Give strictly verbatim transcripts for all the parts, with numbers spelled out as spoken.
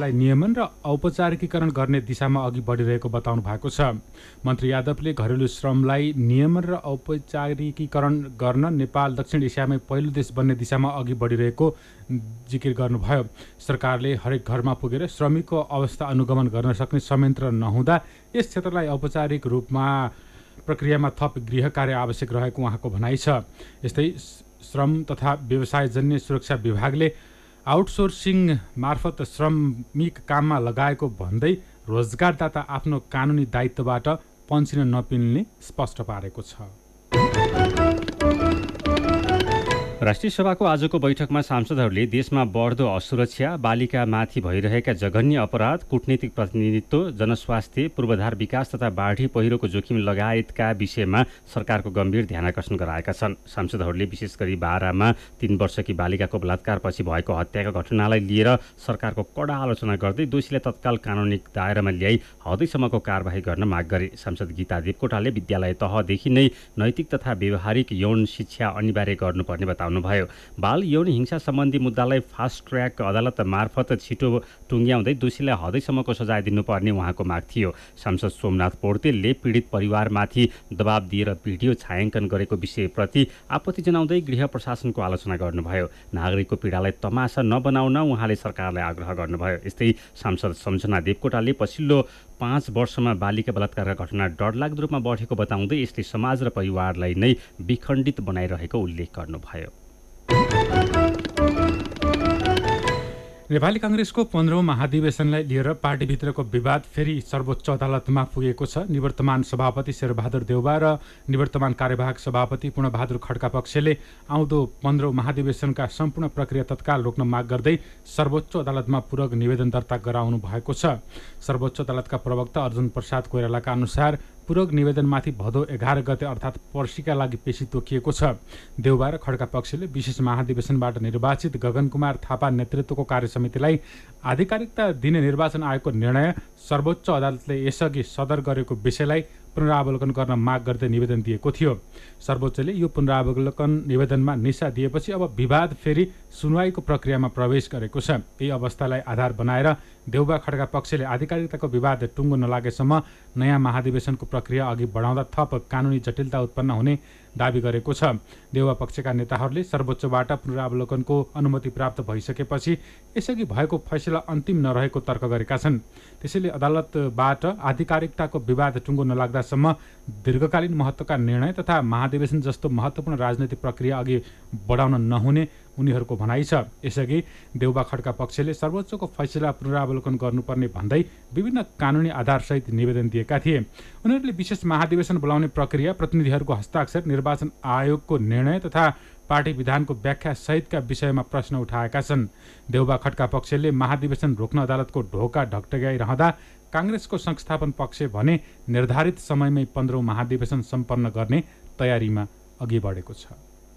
क्षेत्रलाई नियमन र औपचारिकीकरण गर्ने दिशामा अघि बढिरहेको बताउनु भएको छ। मन्त्री यादवले घरेलु श्रमलाई नियमन र औपचारिकीकरण गर्न नेपाल दक्षिण एसियामै पहिलो देश बन्ने दिशामा अघि बढिरहेको जिकिर गर्नुभयो। सरकारले हरेक घरमा पुगेर श्रमिकको अवस्था अनुगमन गर्न सक्ने संयन्त्र नहुँदा यस क्षेत्रलाई औपचारिक रूपमा प्रक्रियामा थप गृह कार्य आवश्यक रहेको उहाँको भनाइ छ। यस्तै श्रम तथा व्यवसायजन्य सुरक्षा विभागले आउटसोर्सिङ मार्फत श्रमिक काममा लगाएको भन्दै रोजगारदाता आफ्नो कानुनी दायित्वबाट पन्सिन नपिल्ने स्पष्ट पारेको छ। राष्ट्रिय सभाको आजको बैठकमा सांसदहरूले देशमा बढ्दो असुरक्षा, बालिकामाथि भइरहेका जघन्य अपराध, कूटनीतिक प्रतिनिधित्व, जनस्वास्थ्य, पूर्वाधार विकास तथा बाढी पहिरोको जोखिम लगायतका विषयमा सरकारको गम्भीर ध्यानाकर्षण गराएका छन्। सांसदहरूले विशेष गरी बाह्रमा तीन वर्षकी बालिकाको बलात्कारपछि भएको हत्याको घटनालाई लिएर सरकारको कडा आलोचना गर्दै दोषीलाई तत्काल कानुनी दायरामा ल्याई हदैसम्मको कारबाही गर्न माग गरे। सांसद गीता देवकोटाले विद्यालय तहदेखि नै नैतिक तथा व्यवहारिक यौन शिक्षा अनिवार्य गर्नुपर्ने बताउनु भयो। बाल यौन हिंसा सम्बन्धी मुद्दालाई फास्ट ट्र्याक अदालत मार्फत छिटो टुङ्ग्याउँदै दोषीलाई हदैसम्मको सजाय दिनुपर्ने उहाँको माग थियो। सांसद सोमनाथ पौडेलले पीडित परिवारमाथि दबाब दिएर भिडियो छायाङ्कन गरेको विषयप्रति आपत्ति जनाउँदै गृह प्रशासनको आलोचना गर्नुभयो। नागरिकको पीडालाई तमासा नबनाउन उहाँले सरकारलाई आग्रह गर्नुभयो। यस्तै सांसद सम्झना देवकोटाले पछिल्लो पाँच वर्षमा बालिका बलात्कारका घटना डरलाग्दो रूपमा बढेको बताउँदै यसले समाज र परिवारलाई नै विखण्डित बनाइरहेको उल्लेख गर्नुभयो। नेपाली काङ्ग्रेसको पन्ध्रौं महाधिवेशनलाई लिएर पार्टीभित्रको विवाद फेरि सर्वोच्च अदालतमा पुगेको छ। निवर्तमान सभापति शेरबहादुर देउबा र निवर्तमान कार्यवाहक सभापति पूर्णबहादुर खड्का पक्षले आउँदो पन्ध्रौं महाधिवेशनका सम्पूर्ण प्रक्रिया तत्काल रोक्न माग गर्दै सर्वोच्च अदालतमा पूरक निवेदन दर्ता गराउनु भएको छ। सर्वोच्च अदालतका प्रवक्ता अर्जुन प्रसाद कोइरालाका अनुसार पूरक निवेदनमाथि भदौ एघार गते अर्थात् पर्सीका लागि पेशी तोकिएको छ। देउबा र खड्का पक्षले विशेष महाधिवेशनबाट निर्वाचित गगन कुमार थापा नेतृत्वको कार्यसमितिलाई आधिकारिकता दिने निर्वाचन आयोगको निर्णय सर्वोच्च अदालतले यसअघि सदर गरेको विषयलाई पुनरावलोकन गर्न माग गर्दै निवेदन दिएको थियो। सर्वोच्चले यो पुनरावलोकन निवेदनमा निशा दिएपछि अब विवाद फेरि सुनवाईको प्रक्रियामा प्रवेश गरेको छ। यही अवस्थालाई आधार बनाएर देउबा खड्का पक्षले आधिकारिकताको विवाद टुङ्गो नलागेसम्म नयाँ महाधिवेशनको प्रक्रिया अघि बढाउँदा थप कानुनी जटिलता उत्पन्न हुने दावी गरेको छ। देउबा पक्षका नेताहरूले सर्वोच्चबाट पुनरावलोकनको अनुमति प्राप्त भइसकेपछि यसअघि भएको फैसला अन्तिम नरहेको तर्क गरेका छन्। त्यसैले अदालतबाट आधिकारिकताको विवाद टुङ्गो नलाग्दासम्म दीर्घकालीन महत्त्वका निर्णय तथा महाधिवेशन जस्तो महत्त्वपूर्ण राजनैतिक प्रक्रिया अघि बढाउन नहुने उनीहरूको भनाइ छ। यसअघि देउबा खड्का पक्षले सर्वोच्चको फैसला पुनरावलोकन गर्नुपर्ने भन्दै विभिन्न कानुनी आधारसहित निवेदन दिएका थिए। उनीहरूले विशेष महाधिवेशन बोलाउने प्रक्रिया, प्रतिनिधिहरूको हस्ताक्षर, निर्वाचन आयोगको निर्णय तथा पार्टी विधानको व्याख्या सहितका विषयमा प्रश्न उठाएका छन्। देउबा खड्का पक्षले महाधिवेशन रोक्न अदालतको ढोका ढकढक्याइरहँदा काङ्ग्रेसको संस्थापन पक्ष भने निर्धारित समयमै पन्ध्रौं महाधिवेशन सम्पन्न गर्ने तयारीमा अघि बढेको छ।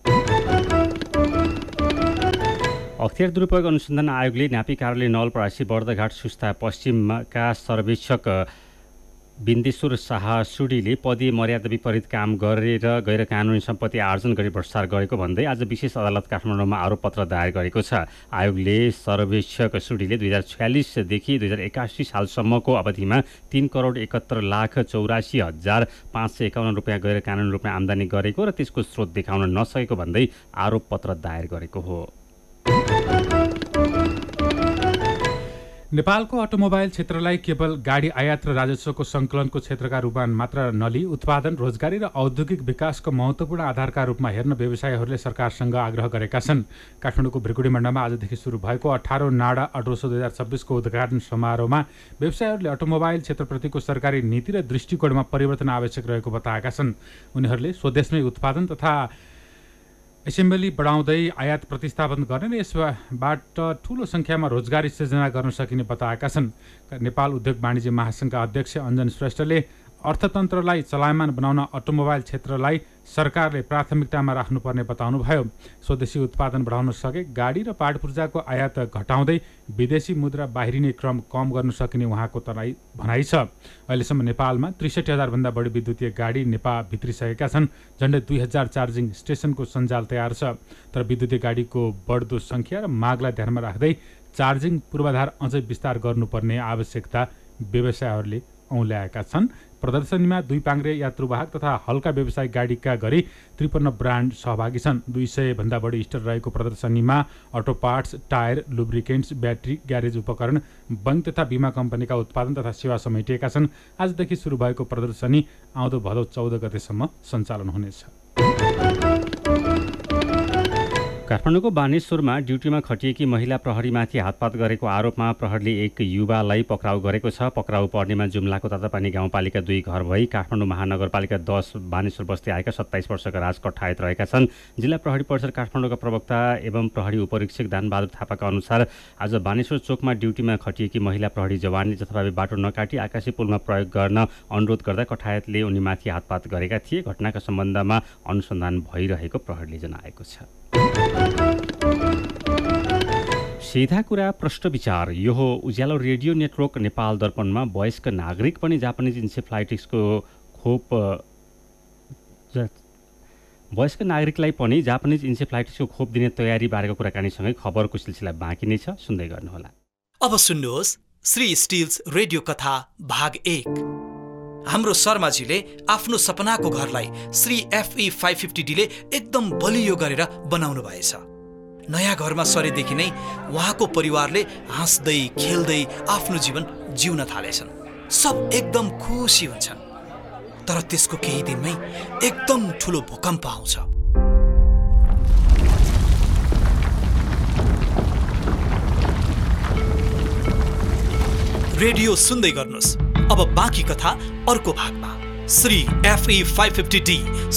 अख्तियार दुरुपयोग अनुसन्धान आयोगले न्यापी कार्यालय नवलपरासी बर्दघाट सुस्ता पश्चिमका सर्वेक्षक बिन्देश्वर शाह सुडीले पदीय मर्यादा विपरीत काम गरेर गैर कानुनी सम्पत्ति आर्जन गरी भ्रष्टाचार गरेको भन्दै आज विशेष अदालत काठमाडौँमा आरोपपत्र दायर गरेको छ। आयोगले सर्वेक्षक सुडीले दुई हजार छयालिसदेखि दुई हजार एकासी सालसम्मको अवधिमा तीन करोड एकहत्तर लाख चौरासी हजार पाँच सय एकाउन्न रुपियाँ गैर कानुनी रूपमा आमदानी गरेको र त्यसको स्रोत देखाउन नसकेको भन्दै आरोपपत्र दायर गरेको हो। नेपालको अटोमोबाइल क्षेत्रलाई केवल गाडी आयात र राजस्वको सङ्कलनको क्षेत्रका रूपमा मात्र नलिई उत्पादन, रोजगारी र औद्योगिक विकासको महत्त्वपूर्ण आधारका रूपमा हेर्न व्यवसायीहरूले सरकारसँग आग्रह गरेका छन्। काठमाडौँको भ्रिकुडी मण्डलमा आजदेखि सुरु भएको अठारौं नाडा अटोसो दुई हजार छब्बिसको उद्घाटन समारोहमा व्यवसायीहरूले अटोमोबाइल क्षेत्रप्रतिको सरकारी नीति र दृष्टिकोणमा परिवर्तन आवश्यक रहेको बताएका छन्। उनीहरूले स्वदेशमै उत्पादन तथा एसेम्बली बढाउँदै आयात प्रतिस्थापन गर्ने र यसबाट ठूलो सङ्ख्यामा रोजगारी सृजना गर्न सकिने बताएका छन्। नेपाल उद्योग वाणिज्य महासङ्घका अध्यक्ष अञ्जन श्रेष्ठले अर्थतन्त्रलाई चलायमान बनाउन अटोमोबाइल क्षेत्रलाई सरकारले प्राथमिकतामा राख्नुपर्ने बताउनुभयो। स्वदेशी उत्पादन बढाउन सके गाडी र पार्ट पूर्जाको आयात घटाउँदै विदेशी मुद्रा बाहिरिने क्रम कम गर्न सकिने उहाँको तनाई भनाइ छ। अहिलेसम्म नेपालमा त्रिसठी हजारभन्दा बढी विद्युतीय गाडी नेपाल भित्रिसकेका छन्। झन्डै दुई हजार चार्जिङ स्टेसनको सञ्जाल तयार छ। तर विद्युतीय गाडीको बढ्दो सङ्ख्या र मागलाई ध्यानमा राख्दै चार्जिङ पूर्वाधार अझै विस्तार गर्नुपर्ने आवश्यकता व्यवसायहरूले औँल्याएका छन्। प्रदर्शनीमा दुई पाङ्ग्रे यात्रुवाहक तथा हल्का व्यावसायिक गाडीका गरी त्रिपन्न ब्रान्ड सहभागी छन्। दुई सय भन्दा बढी स्टल रहेको प्रदर्शनीमा auto parts, tyre, lubricants, battery, garage उपकरण, बैंक तथा बिमा कम्पनीका उत्पादन तथा सेवा समेटिएका छन्। आजदेखि सुरु भएको प्रदर्शनी आउँदो भदौ चौध गतेसम्म सञ्चालन हुनेछ। काठमाडौँको बानेश्वरमा ड्युटीमा खटिएकी महिला प्रहरीमाथि हातपात गरेको आरोपमा प्रहरीले एक युवालाई पक्राउ गरेको छ। पक्राउ पर्नेमा जुम्लाको तातापानी गाउँपालिका दुई घर भई काठमाडौँ महानगरपालिका दस बानेश्वर बस्दै आएका सत्ताइस वर्षका राज कठायत रहेका छन्। जिल्ला प्रहरी परिषद काठमाडौँका प्रवक्ता एवं प्रहरी उपरीक्षक दानबहादुर थापाका अनुसार आज बानेश्वर चोकमा ड्युटीमा खटिएकी महिला प्रहरी जवानले जथाभावी बाटो नकाटी आकाशी पुलमा प्रयोग गर्न अनुरोध गर्दा कठायतले उनीमाथि हातपात गरेका थिए। घटनाका सम्बन्धमा अनुसन्धान भइरहेको प्रहरीले जनाएको छ। सीधा कुरा प्रष्ट विचार। यो हो उज्यालो रेडियो नेटवर्क नेपाल दर्पणमा वयस्क नागरिक पनि जापानिज इन्सेफ्लाइटिसको खोप वयस्क नागरिकलाई पनि जापानिज इन्सेफ्लाइटिसको खोप दिने तयारी बारेको कुराकानीसँगै खबरको सिलसिला बाँकी नै छ, सुन्दै गर्नुहोला। अब सुन्नुहोस् श्री स्टिल्स रेडियो कथा भाग एक। हाम्रो शर्माजीले आफ्नो सपनाको घरलाई श्री एफई फाइभ फिफ्टी डीले एकदम बलियो गरेर बनाउनु भएछ। नयाँ घरमा सरेदेखि नै उहाँको परिवारले हाँस्दै खेल्दै आफ्नो जीवन जिउन थालेछन्। सब एकदम खुसी हुन्छन्। तर त्यसको केही दिनमै एकदम ठुलो भूकम्प आउँछ। रेडियो सुन्दै गर्नुहोस्। अब बाँकी कथा अर्को भागमा। Shri FE five fifty D